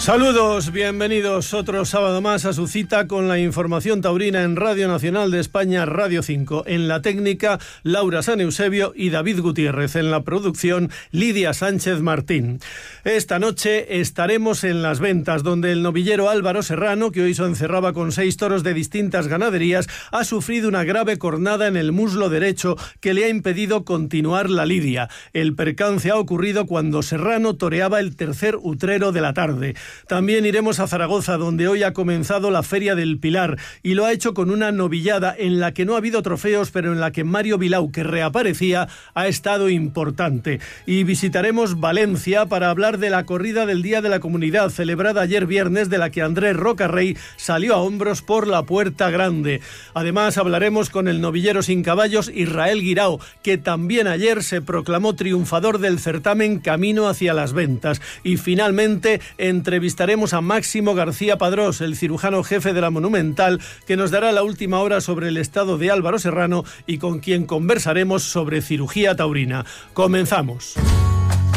Saludos, bienvenidos otro sábado más a su cita con la información taurina en Radio Nacional de España, Radio 5. En la técnica, Laura San Eusebio y David Gutiérrez. En la producción, Lidia Sánchez Martín. Esta noche estaremos en Las Ventas, donde el novillero Álvaro Serrano, que hoy se encerraba con 6 toros de distintas ganaderías, ha sufrido una grave cornada en el muslo derecho que le ha impedido continuar la lidia. El percance ha ocurrido cuando Serrano toreaba el tercer utrero de la tarde. También iremos a Zaragoza, donde hoy ha comenzado la Feria del Pilar, y lo ha hecho con una novillada en la que no ha habido trofeos, pero en la que Mario Vilau, que reaparecía, ha estado importante. Y visitaremos Valencia para hablar de la corrida del Día de la Comunidad, celebrada ayer viernes, de la que Andrés Rocarrey salió a hombros por la Puerta Grande. Además, hablaremos con el novillero sin caballos Israel Guirao, que también ayer se proclamó triunfador del certamen Camino hacia las Ventas. Y finalmente, entrevistaremos a Máximo García Padrós, el cirujano jefe de la Monumental, que nos dará la última hora sobre el estado de Álvaro Serrano y con quien conversaremos sobre cirugía taurina. Comenzamos.